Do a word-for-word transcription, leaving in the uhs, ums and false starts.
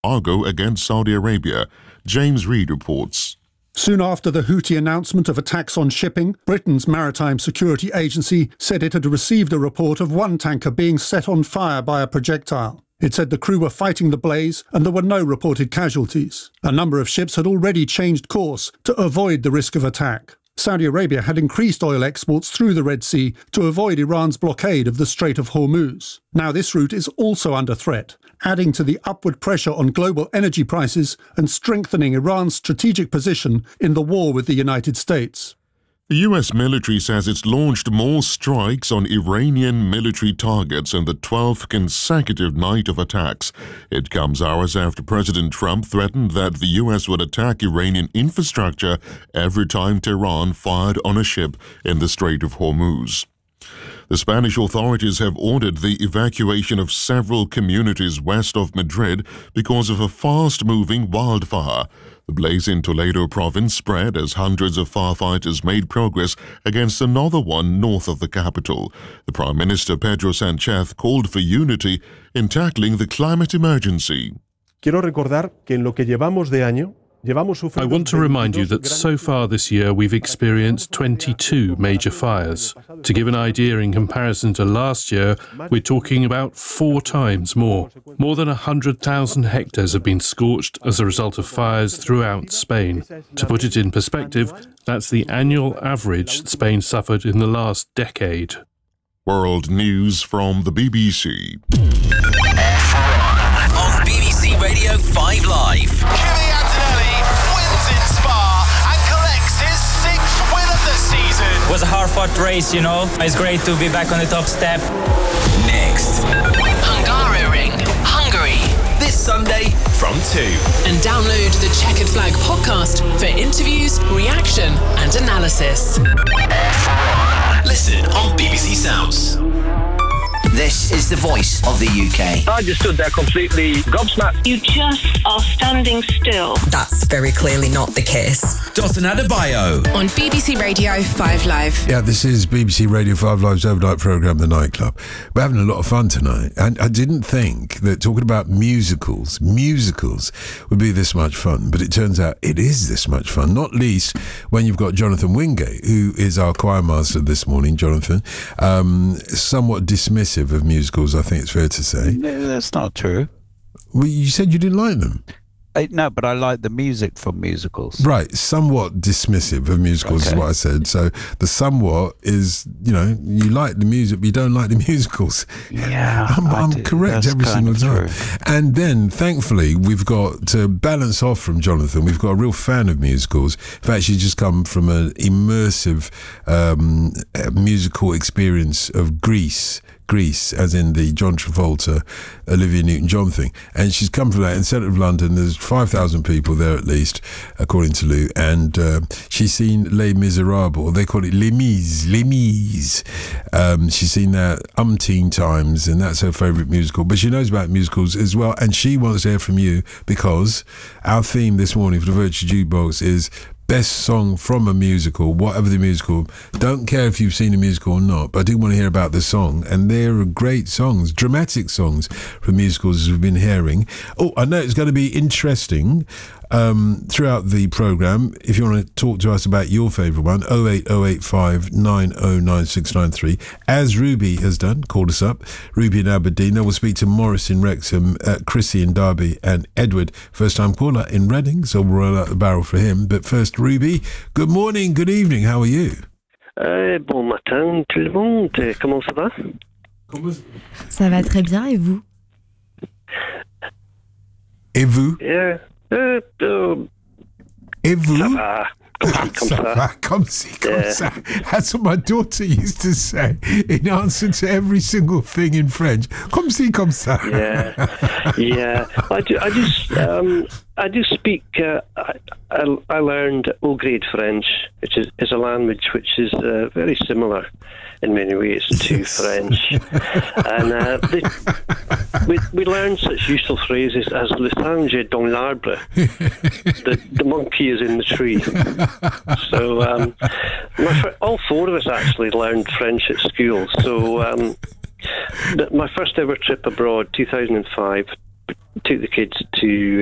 embargo against Saudi Arabia. James Reid reports. Soon after the Houthi announcement of attacks on shipping, Britain's Maritime Security Agency said it had received a report of one tanker being set on fire by a projectile. It said the crew were fighting the blaze and there were no reported casualties. A number of ships had already changed course to avoid the risk of attack. Saudi Arabia had increased oil exports through the Red Sea to avoid Iran's blockade of the Strait of Hormuz. Now this route is also under threat, adding to the upward pressure on global energy prices and strengthening Iran's strategic position in the war with the United States. The U S military says it's launched more strikes on Iranian military targets in the twelfth consecutive night of attacks. It comes hours after President Trump threatened that the U S would attack Iranian infrastructure every time Tehran fired on a ship in the Strait of Hormuz. The Spanish authorities have ordered the evacuation of several communities west of Madrid because of a fast-moving wildfire. The blaze in Toledo province spread as hundreds of firefighters made progress against another one north of the capital. The Prime Minister Pedro Sánchez called for unity in tackling the climate emergency. Quiero recordar que en lo que llevamos de año, I want to remind you that so far this year we've experienced twenty-two major fires. To give an idea, in comparison to last year, we're talking about four times more. More than one hundred thousand hectares have been scorched as a result of fires throughout Spain. To put it in perspective, that's the annual average Spain suffered in the last decade. World News from the B B C. On B B C Radio five Live. It was a hard-fought race, you know. It's great to be back on the top step. Next, Hungaroring, Hungary. This Sunday from two. And download the Checkered Flag podcast for interviews, reaction and analysis. Listen on B B C Sounds. This is the voice of the U K. I just stood there completely gobsmacked. You just are standing still. That's very clearly not the case. Dotun Adebayo. On B B C Radio five Live. Yeah, this is B B C Radio five Live's overnight programme, The Nightclub. We're having a lot of fun tonight. And I didn't think that talking about musicals, musicals would be this much fun. But it turns out it is this much fun. Not least when you've got Jonathan Wingate, who is our choir master this morning. Jonathan, um, somewhat dismissive of musicals, I think it's fair to say. No, that's not true. Well, you said you didn't like them. I, no, but I like the music from musicals. Right, somewhat dismissive of musicals okay. is what I said. So the somewhat is, you know, you like the music, but you don't like the musicals. Yeah, I'm, I'm correct That's every single time. True. And then, thankfully, we've got, to balance off from Jonathan, we've got a real fan of musicals. In fact, she's just come from an immersive um, musical experience of Grease. Grease, as in the John Travolta, Olivia Newton-John thing. And she's come from that in the centre of London. There's five thousand people there at least, according to Lou. And uh, she's seen Les Miserables. They call it Les Mis, Les Mis. Um, she's seen that umpteen times, and that's her favourite musical. But she knows about musicals as well. And she wants to hear from you because our theme this morning for the Virtue Jukebox is best song from a musical, whatever the musical. Don't care if you've seen a musical or not, but I do want to hear about the song. And there are great songs, dramatic songs from musicals as we've been hearing. Oh, I know it's going to be interesting um, throughout the programme. If you want to talk to us about your favourite one, oh eight oh eight five nine oh nine six nine three, as Ruby has done, called us up. Ruby in Aberdeen. Then we'll speak to Morris in Wrexham, uh, Chrissy in Derby, and Edward, first-time caller in Reading, so we'll roll out the barrel for him. But first, Ruby, good morning, good evening, how are you? Euh, bon matin tout le monde, comment ça va? Ça va très bien, et vous? Et vous? Yeah. Euh, euh, et vous? Ça va. Comme ça, ça va, comme si, comme yeah. ça. That's what my daughter used to say in answer to every single thing in French. Comme si, comme ça. Yeah, yeah. I do. I just. Um, I do speak. Uh, I, I, I learned Haut grade French, which is, is a language which is uh, very similar in many ways to French, and uh, they, we we learned such useful phrases as "le singe est dans l'arbre," the the monkey is in the tree. So um, my, all four of us actually learned French at school. So um, my first ever trip abroad, two thousand five, took the kids to